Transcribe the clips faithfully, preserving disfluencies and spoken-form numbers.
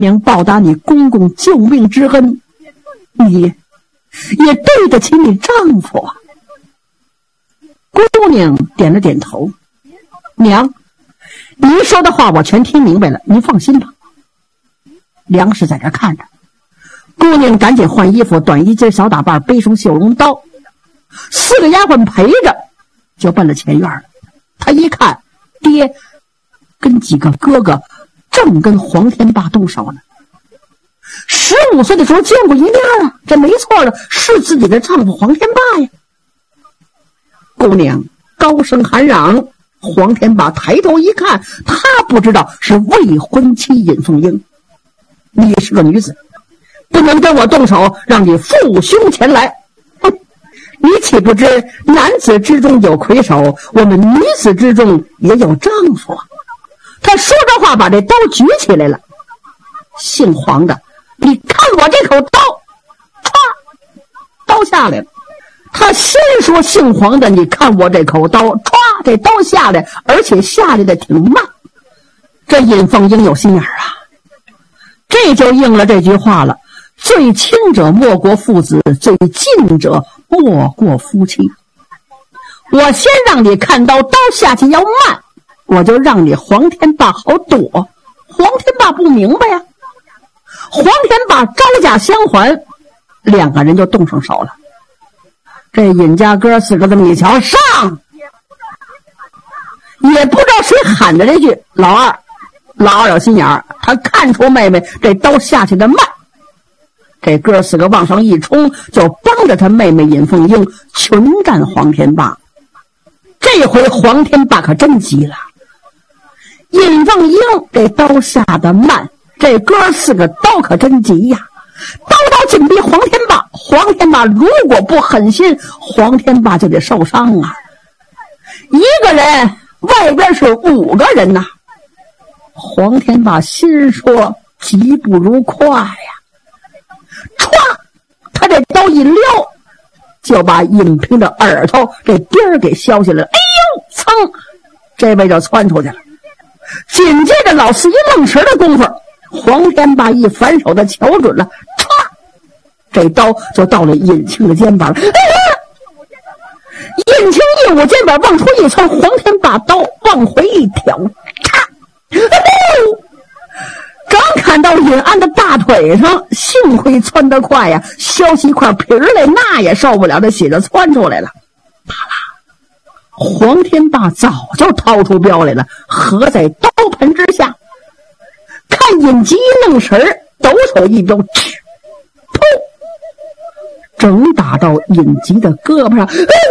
娘报答你公公救命之恩，你也对得起你丈夫啊。姑娘点了点头，娘，您说的话我全听明白了，您放心吧。梁氏在这看着，姑娘赶紧换衣服，短衣襟小打扮，背上绣绒刀，四个丫鬟陪着就奔了前院了。她一看爹跟几个哥哥正跟黄天霸动手呢。十五岁的时候见过一面啊，这没错了，是自己的丈夫黄天霸呀。姑娘高声喊嚷，黄天霸抬头一看，他不知道是未婚妻尹凤英。你是个女子，不能跟我动手，让你父兄前来。哼，你岂不知男子之中有魁首，我们女子之中也有丈夫啊。他说着话把这刀举起来了。姓黄的，你看我这口刀，唰，刀下来了。他先说姓黄的，你看我这口刀，唰，这刀下来，而且下来的挺慢。这尹凤英有心眼啊，这就应了这句话了，最亲者莫过父子，最近者莫过夫妻。我先让你看到刀下去要慢，我就让你黄天霸好躲。黄天霸不明白呀，黄天霸招架相还，两个人就动上手了。这尹家哥四个这么一瞧，上！也不知道谁喊的这句，老二，老二有心眼儿，他看出妹妹这刀下去的慢，这哥四个往上一冲，就帮着他妹妹尹凤英群战黄天霸。这回黄天霸可真急了，尹凤英这刀下的慢，这哥四个刀可真急呀，刀刀紧逼黄天霸。黄天霸如果不狠心，黄天霸就得受伤啊。一个人外边是五个人呐、啊。黄天霸心说急不如快呀，歘，他这刀一撩，就把尹平的耳朵这边儿给削下来了。哎呦，噌，这位就窜出去了。紧接着老四一愣神的功夫，黄天霸一反手的瞧准了，歘，这刀就到了尹庆的肩膀了。哎呀！尹庆一捂肩膀往出一窜，黄天霸刀往回一挑，嚓！刚看到尹安的大腿上，幸亏窜得快呀，削起一块皮儿来，那也受不了，这血就窜出来了。啪啦！黄天霸早就掏出镖来了，合在刀盆之下。看尹吉愣神儿，抖手一镖，噗，正打到尹吉的胳膊上。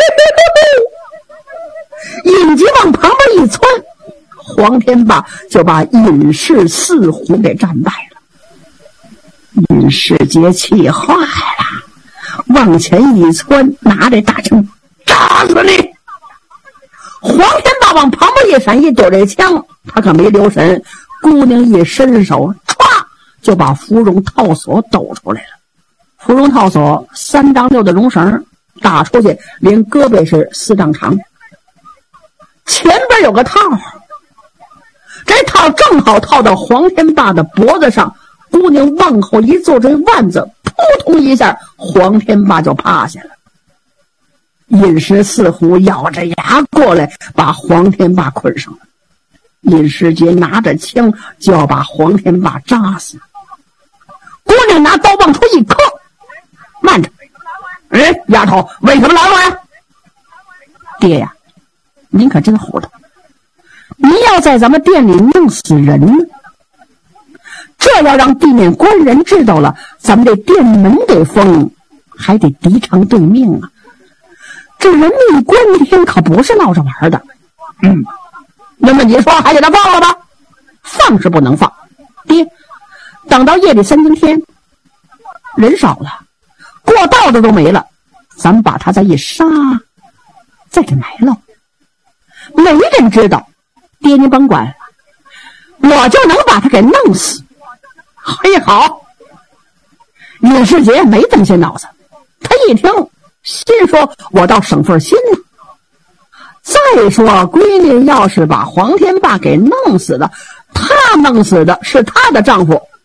尹吉往旁边一窜，黄天霸就把尹氏四虎给战败了。尹世杰气坏了，往前一窜，拿着大枪扎死你！黄天霸往旁边一闪，一躲这枪，他可没留神，姑娘一伸手，歘，就把芙蓉套索抖出来了。芙蓉套索三丈六的绒绳，打出去连胳膊是四丈长，前边有个套，这套正好套到黄天霸的脖子上。姑娘往后一坐，这腕子扑通一下，黄天霸就趴下了。尹氏四虎咬着牙过来，把黄天霸捆上了。尹世杰拿着枪就要把黄天霸扎死。姑娘拿刀往出一磕，慢着！哎，丫头，为什么拦我呀？爹呀，您可真糊涂！您要在咱们店里弄死人呢，这要让地面官人知道了，咱们这店门得封，还得敌偿对命啊！这人命关天可不是闹着玩的。嗯，那么你说还给他放了吧？放是不能放，爹，等到夜里三更天，人少了，过道的都没了，咱们把他再一杀，再给埋了，没人知道。爹您甭管，我就能把他给弄死。嘿，好！尹世杰没这么些脑子，他一听心说我倒省份心呢。再说闺女要是把黄天霸给弄死的，他弄死的是他的丈夫，